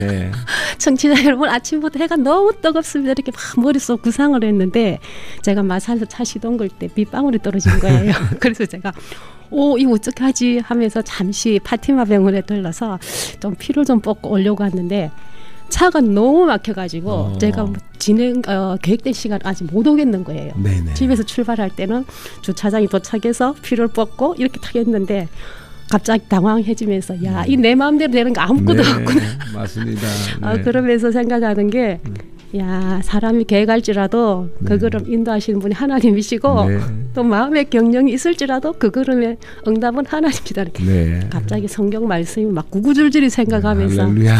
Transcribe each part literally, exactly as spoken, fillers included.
네. 청취자 여러분, 아침부터 해가 너무 뜨겁습니다. 이렇게 막 머릿속 구상을 했는데 제가 마산에서 차 시동 걸 때 빗방울이 떨어진 거예요. 그래서 제가 오, 이거 어떻게 하지 하면서 잠시 파티마 병원에 들러서 좀 피를 좀 뽑고 오려고 하는데 차가 너무 막혀가지고 어. 제가 진행 어, 계획된 시간 아직 못 오겠는 거예요. 네네. 집에서 출발할 때는 주차장에 도착해서 피를 뽑고 이렇게 타겠는데 갑자기 당황해지면서 야, 이 내 마음대로 되는 거 아무것도 네, 없구나. 맞습니다. 네. 아, 그러면서 생각하는 게 음. 야, 사람이 계획할지라도 그 네. 걸음 인도하시는 분이 하나님이시고 네. 또 마음의 경영이 있을지라도 그 걸음의 응답은 하나님이다. 네. 갑자기 성경 말씀이 막 구구절절히 생각하면서 할렐루야.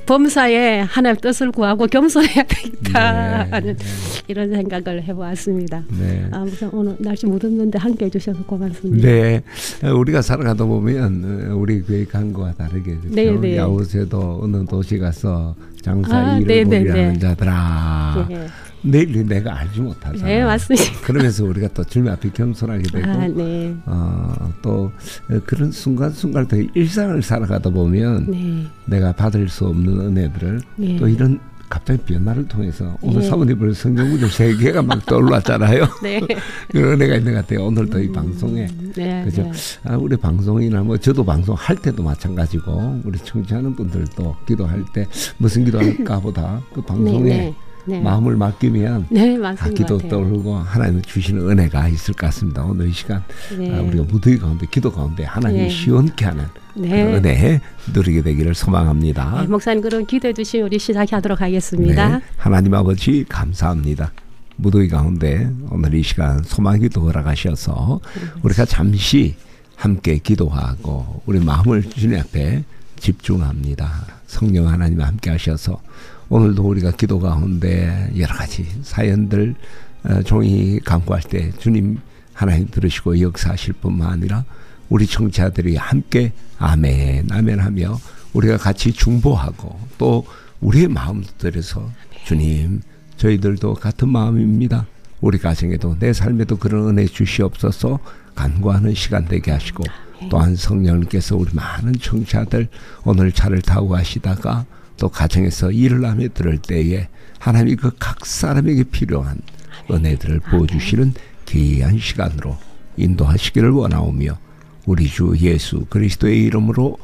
범사에 하나님 뜻을 구하고 겸손해야 되겠다 네. 하는 이런 생각을 해보았습니다. 네. 아무튼 오늘 날씨 묻었는데 함께 해주셔서 고맙습니다. 네, 우리가 살아가다 보면 우리 계획한 것과 다르게 그렇죠? 네, 네. 야후세도 어느 도시 가서 장사 아, 일을 네, 네, 벌이라는 네. 자들아 네. 내일 내가 알지 못하잖아. 네, 맞습니다. 그러면서 우리가 또 주님 앞에 겸손하게 되고 아, 네. 어, 또 그런 순간순간 또 일상을 살아가다 보면 네. 내가 받을 수 없는 은혜들을 네. 또 이런 갑자기 변화를 통해서 오늘 네. 사모님을 성경 구절 세 개가 막 떠올랐잖아요. 네. 그런 은혜가 있는 것 같아요. 오늘도 이 방송에. 네, 그죠? 네. 아, 우리 방송이나 뭐 저도 방송할 때도 마찬가지고 우리 청취하는 분들도 기도할 때 무슨 기도할까 보다 그 방송에 네, 네. 네. 마음을 맡기면 네, 아, 맞습니다. 기도 떠오르고 하나님 주시는 은혜가 있을 것 같습니다. 오늘 이 시간 네. 아, 우리가 무더위 가운데 기도 가운데 하나님 네. 시원케 하는 네. 그런 은혜 누리게 되기를 소망합니다. 네, 목사님 그럼 기도해 주시면 우리 시작하도록 하겠습니다. 네, 하나님 아버지 감사합니다. 무더위 가운데 오늘 이 시간 소망기도 허락하셔서 우리가 잠시 함께 기도하고 우리 마음을 주님 앞에 집중합니다. 성령 하나님 함께 하셔서 오늘도 우리가 기도 가운데 여러 가지 사연들 어, 종이 간구할 때 주님 하나님 들으시고 역사하실 뿐만 아니라 우리 청취자들이 함께 아멘 아멘 하며 우리가 같이 중보하고 또 우리의 마음도 들여서 주님 저희들도 같은 마음입니다. 우리 가정에도 내 삶에도 그런 은혜 주시옵소서 간구하는 시간 되게 하시고 또한 성령님께서 우리 많은 청취자들 오늘 차를 타고 가시다가 또 가정에서 일을 하며 들을 때에 하나님이 그 각 사람에게 필요한 은혜들을 부어주시는 귀한 시간으로 인도하시기를 원하오며 우리 주 예수 그리스도의 이름으로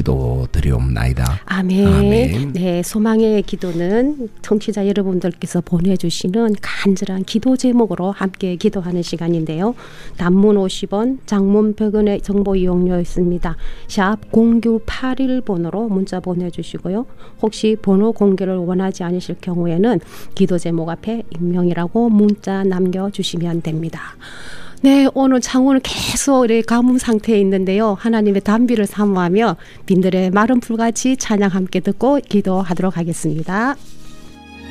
기도드리옵나이다. 아멘. 아멘. 네, 소망의 기도는 청취자 여러분들께서 보내주시는 간절한 기도 제목으로 함께 기도하는 시간인데요. 단문 오십 원, 장문 백 원의 정보 이용료 있습니다. 샵 공구팔일 번호로 문자 보내주시고요. 혹시 번호 공개를 원하지 않으실 경우에는 기도 제목 앞에 익명이라고 문자 남겨주시면 됩니다. 네, 오늘 창원은 계속 이렇게 가뭄 상태에 있는데요. 하나님의 단비를 사모하며 빈들의 마른 풀같이 찬양 함께 듣고 기도하도록 하겠습니다.